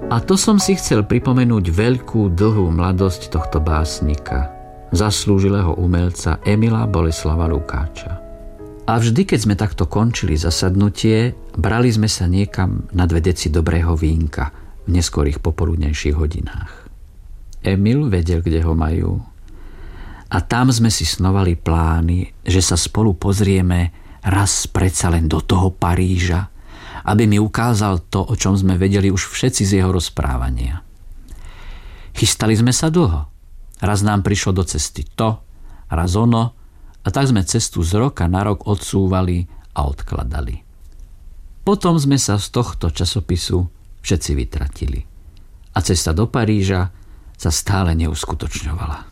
A to som si chcel pripomenúť veľkú, dlhú mladosť tohto básnika, zaslúžilého umelca Emila Boleslava Lukáča. A vždy, keď sme takto končili zasadnutie, brali sme sa niekam na 2 deci dobrého vínka v neskorých popoludnejších hodinách. Emil vedel, kde ho majú. A tam sme si snovali plány, že sa spolu pozrieme raz predsa len do toho Paríža, aby mi ukázal to, o čom sme vedeli už všetci z jeho rozprávania. Chystali sme sa dlho. Raz nám prišlo do cesty to, raz ono, a tak sme cestu z roka na rok odsúvali a odkladali. Potom sme sa z tohto časopisu všetci vytratili. A cesta do Paríža sa stále neuskutočňovala.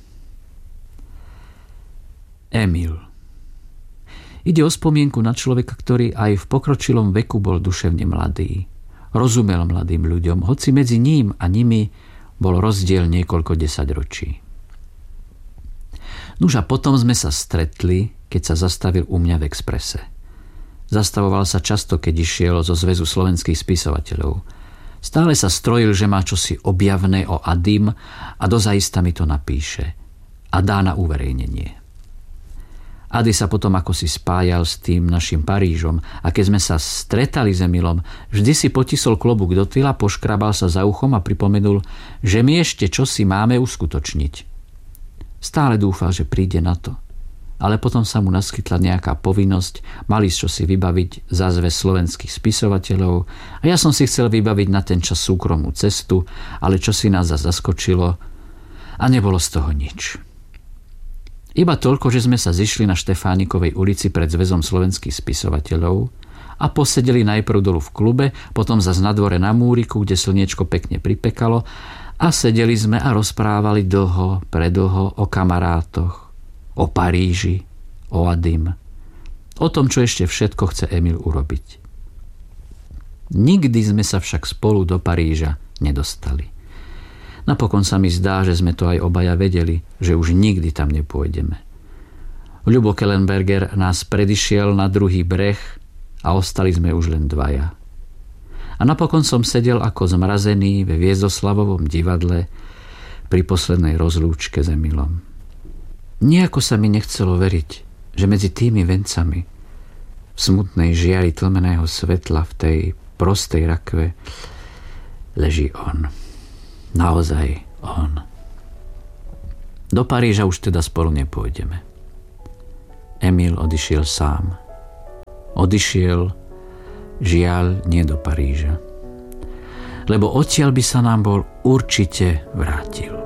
Emil. Ide o spomienku na človeka, ktorý aj v pokročilom veku bol duševne mladý. Rozumel mladým ľuďom, hoci medzi ním a nimi bol rozdiel niekoľko desaťročí. Nuž a potom sme sa stretli, keď sa zastavil u mňa v Exprese. Zastavoval sa často, keď išiel zo Zväzu slovenských spisovateľov. Stále sa strojil, že má čosi objavné o Adim a dozaista mi to napíše a dá na uverejnenie. Ady sa potom ako si spájal s tým našim Parížom a keď sme sa stretali s Emilom, vždy si potisol klobúk do tyla, poškrabal sa za uchom a pripomenul, že my ešte čosi máme uskutočniť. Stále dúfal, že príde na to. Ale potom sa mu naskytla nejaká povinnosť, mali čosi vybaviť za Zväz slovenských spisovateľov a ja som si chcel vybaviť na ten čas súkromnú cestu, ale čosi nás zaskočilo a nebolo z toho nič. Iba toľko, že sme sa zišli na Štefánikovej ulici pred Zväzom slovenských spisovateľov a posedeli najprv dolu v klube, potom zas na dvore na múriku, kde slniečko pekne pripekalo a sedeli sme a rozprávali dlho, predlho o kamarátoch, o Paríži, o Adim, o tom, čo ešte všetko chce Emil urobiť. Nikdy sme sa však spolu do Paríža nedostali. Napokon sa mi zdá, že sme to aj obaja vedeli, že už nikdy tam nepôjdeme. Ľubo Kellenberger nás predišiel na druhý breh a ostali sme už len 2. A napokon som sedel ako zmrazený ve Viezdoslavovom divadle pri poslednej rozlúčke s Emilom. Nejako sa mi nechcelo veriť, že medzi tými vencami v smutnej žiari tlmeného svetla v tej prostej rakve leží on. Naozaj on. Do Paríža už teda spolu nepôjdeme. Emil odišiel sám. Odišiel, žiaľ, nie do Paríža. Lebo odtiaľ by sa nám bol určite vrátil.